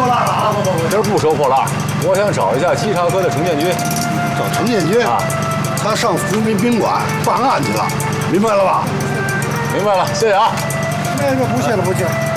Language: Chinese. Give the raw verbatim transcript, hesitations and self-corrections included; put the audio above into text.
破烂了啊！不不不， 今儿不收破烂，我想找一下稽查科的程建军。 找程建军啊，他上福民宾馆办案去了，明白了吧？ 明白了，谢谢啊。 那个不谢了，不谢了。